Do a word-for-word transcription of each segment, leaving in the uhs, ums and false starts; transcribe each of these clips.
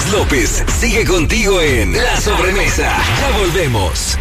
Alex López sigue contigo en La Sobremesa. Ya volvemos.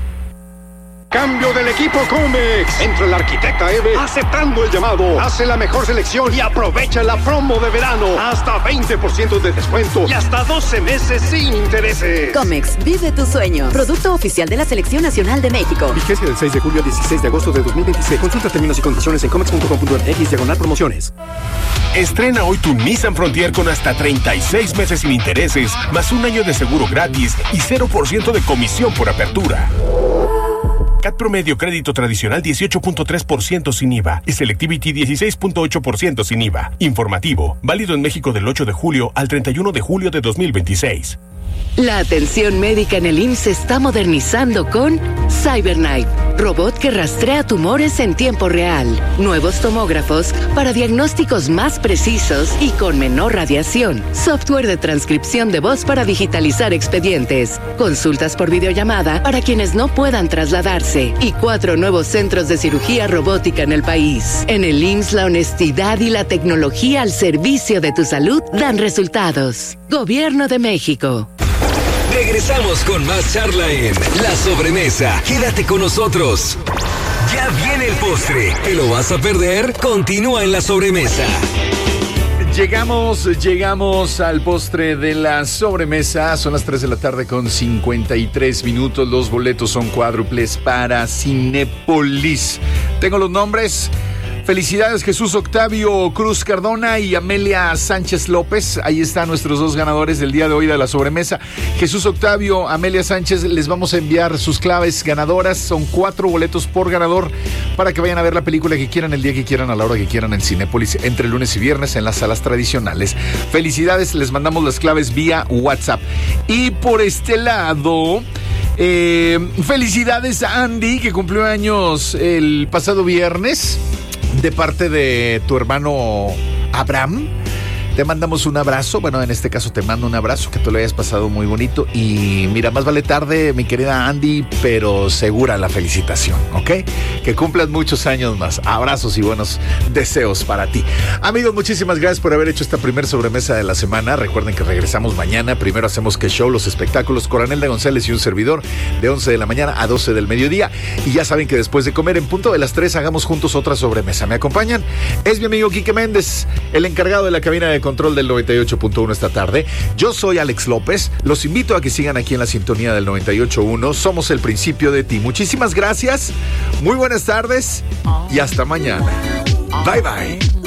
Cambio del equipo Comex. Entra el arquitecta Eve aceptando el llamado. Hace la mejor selección y aprovecha la promo de verano. Hasta veinte por ciento de descuento y hasta doce meses sin intereses. Comex, vive tu sueño. Producto oficial de la Selección Nacional de México. Vigencia del seis de julio al dieciséis de agosto de dos mil veintiséis. Consulta términos y condiciones en comex punto com punto m x diagonal promociones. Estrena hoy tu Nissan Frontier con hasta treinta y seis meses sin intereses, más un año de seguro gratis y cero por ciento de comisión por apertura. C A T promedio crédito tradicional dieciocho punto tres por ciento sin I V A y Selectivity dieciséis punto ocho por ciento sin I V A. Informativo, válido en México del ocho de julio al treinta y uno de julio de dos mil veintiséis. La atención médica en el I M S S se está modernizando con CyberKnife, robot que rastrea tumores en tiempo real, nuevos tomógrafos para diagnósticos más precisos y con menor radiación, software de transcripción de voz para digitalizar expedientes, consultas por videollamada para quienes no puedan trasladarse y cuatro nuevos centros de cirugía robótica en el país. En el I M S S la honestidad y la tecnología al servicio de tu salud dan resultados. Gobierno de México. Regresamos con más charla en La Sobremesa. Quédate con nosotros. Ya viene el postre. ¿Te lo vas a perder? Continúa en La Sobremesa. Llegamos, llegamos al postre de la sobremesa. Son las tres de la tarde con cincuenta y tres minutos. Los boletos son cuádruples para Cinépolis. Tengo los nombres. Felicidades Jesús Octavio Cruz Cardona y Amelia Sánchez López. Ahí están nuestros dos ganadores del día de hoy de la sobremesa. Jesús Octavio, Amelia Sánchez, les vamos a enviar sus claves ganadoras. Son cuatro boletos por ganador para que vayan a ver la película que quieran, el día que quieran, a la hora que quieran en Cinépolis, entre lunes y viernes en las salas tradicionales. Felicidades, les mandamos las claves vía WhatsApp. Y por este lado... Eh, felicidades a Andy, que cumplió años el pasado viernes, de parte de tu hermano Abraham. Te mandamos un abrazo, bueno, en este caso te mando un abrazo, que te lo hayas pasado muy bonito. Y mira, más vale tarde, mi querida Andy, pero segura la felicitación, ¿ok? Que cumplas muchos años más. Abrazos y buenos deseos para ti. Amigos, muchísimas gracias por haber hecho esta primer sobremesa de la semana. Recuerden que regresamos mañana. Primero hacemos que show, los espectáculos, Coronel de González y un servidor, de once de la mañana a doce del mediodía. Y ya saben que después de comer en punto de las tres, hagamos juntos otra sobremesa. ¿Me acompañan? Es mi amigo Quique Méndez, el encargado de la cabina de control del noventa y ocho punto uno esta tarde. Yo soy Alex López. Los invito a que sigan aquí en la sintonía del noventa y ocho punto uno. Somos el principio de ti. Muchísimas gracias. Muy buenas tardes y hasta mañana. Bye bye.